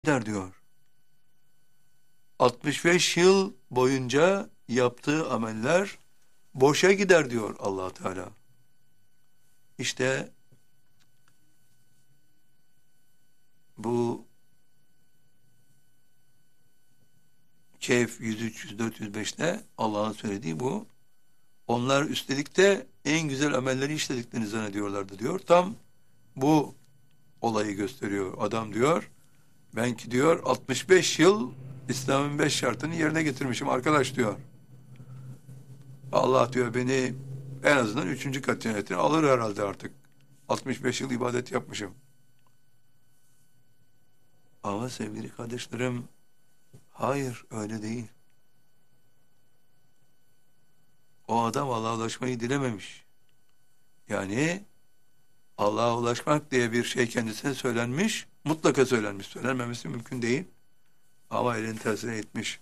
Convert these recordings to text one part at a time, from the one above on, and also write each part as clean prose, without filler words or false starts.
gider diyor. 65 yıl boyunca yaptığı ameller boşa gider diyor Allah Teala. İşte bu Kehf 103, 104, 105'te Allah'ın söylediği bu. Onlar üstelik de en güzel amelleri işlediklerini zannediyorlardı diyor. Tam bu olayı gösteriyor. Adam diyor, ben ki diyor 65 yıl İslam'ın 5 şartını yerine getirmişim arkadaş diyor. Allah diyor beni en azından 3. kat cennetine alır herhalde artık. 65 yıl ibadet yapmışım. Ama sevgili kardeşlerim, hayır öyle değil. O adam Allah'a ulaşmayı dilememiş. Yani Allah'a ulaşmak diye bir şey kendisine söylenmiş, mutlaka söylenmiş. Söylenmemesi mümkün değil. Ama elini tersine itmiş.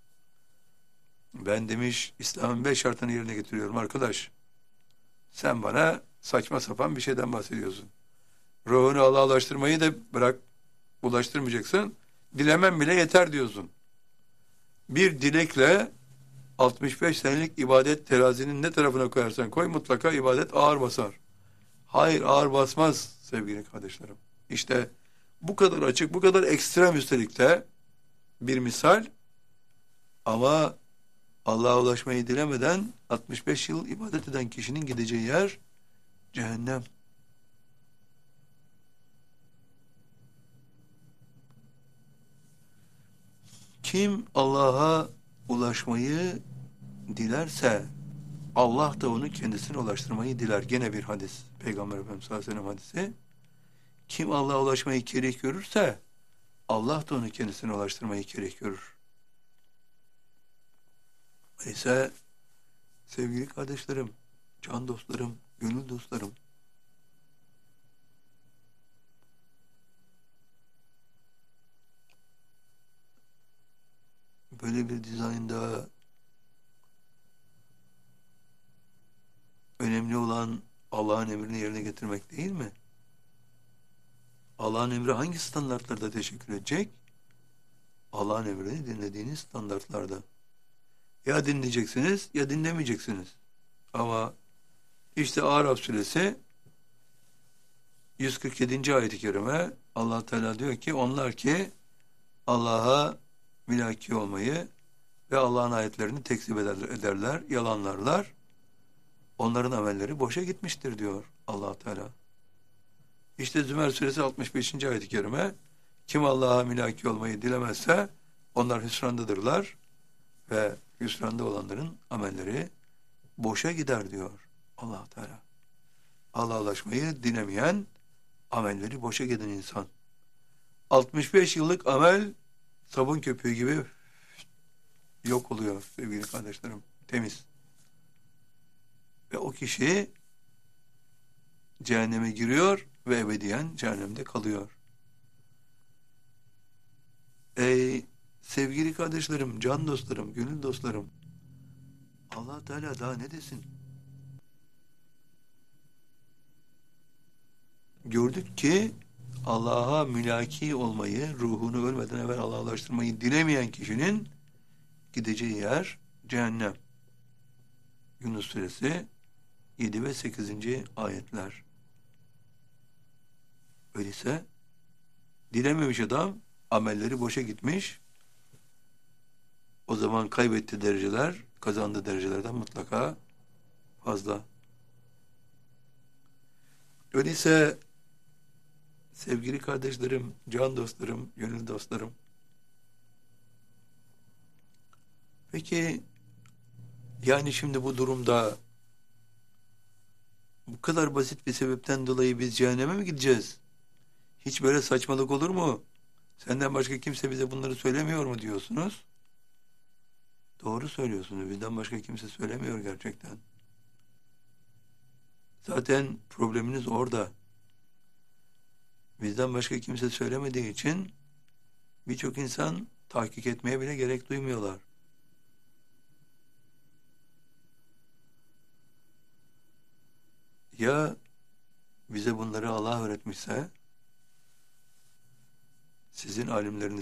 Ben demiş İslam'ın 5 şartını yerine getiriyorum arkadaş. Sen bana saçma sapan bir şeyden bahsediyorsun. Ruhunu Allah'a ulaştırmayı da bırak, ulaştırmayacaksın. Dilemem bile yeter diyorsun. Bir dilekle 65 senelik ibadet terazinin ne tarafına koyarsan koy mutlaka ibadet ağır basar. Hayır ağır basmaz sevgili kardeşlerim. İşte bu kadar açık, bu kadar ekstrem üstelik de bir misal ama Allah'a ulaşmayı dilemeden 65 yıl ibadet eden kişinin gideceği yer cehennem. Kim Allah'a ulaşmayı dilerse Allah da onu kendisine ulaştırmayı diler. Gene bir hadis. Peygamber Efendimiz sallallahu aleyhi ve sellem hadisi. Kim Allah'a ulaşmayı kerih görürse Allah da onu kendisine ulaştırmayı kerih görür. Öyleyse sevgili kardeşlerim, can dostlarım, gönül dostlarım, böyle bir dizaynda önemli olan Allah'ın emrini yerine getirmek değil mi? Allah'ın emri hangi standartlarda teşekkür edecek? Allah'ın emrini dinlediğiniz standartlarda. Ya dinleyeceksiniz ya dinlemeyeceksiniz. Ama işte Araf suresi 147. ayet-i kerime Allah Teala diyor ki onlar ki Allah'a mülaki olmayı ve Allah'ın ayetlerini tekzip ederler, yalanlarlar. Onların amelleri boşa gitmiştir diyor Allah Teala. İşte Zümer suresi 65. ayet-i kerime kim Allah'a mülaki olmayı dilemezse onlar hüsrandadırlar ve hüsranda olanların amelleri boşa gider diyor Allah Teala. Allah'a ulaşmayı dilemeyen amelleri boşa giden insan. 65 yıllık amel sabun köpüğü gibi yok oluyor sevgili kardeşlerim. Temiz. Ve o kişi cehenneme giriyor ve ebediyen cehennemde kalıyor. Ey sevgili kardeşlerim, can dostlarım, gönül dostlarım, Allah Teala daha ne desin? Gördük ki Allah'a mülaki olmayı, ruhunu ölmeden evvel Allah'a ulaştırmayı dilemeyen kişinin gideceği yer cehennem. Yunus suresi 7 ve 8. ayetler. Öyleyse dilememiş adam amelleri boşa gitmiş. O zaman kaybettiği dereceler kazandığı derecelerden mutlaka fazla. Öyleyse sevgili kardeşlerim, can dostlarım, gönül dostlarım. Peki yani şimdi bu durumda bu kadar basit bir sebepten dolayı biz cehenneme mi gideceğiz? Hiç böyle saçmalık olur mu? Senden başka kimse bize bunları söylemiyor mu diyorsunuz? Doğru söylüyorsunuz. Bizden başka kimse söylemiyor gerçekten. Zaten probleminiz orada. Bizden başka kimse söylemediği için birçok insan tahkik etmeye bile gerek duymuyorlar. Ya bize bunları Allah öğretmişse Sizin alimleriniz